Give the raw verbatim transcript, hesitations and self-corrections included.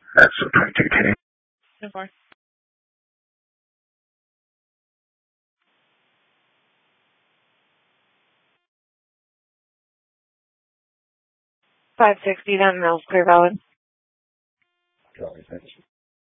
That's a twenty-two K. So far. five sixty, nine miles, clear valid. Copy, thanks.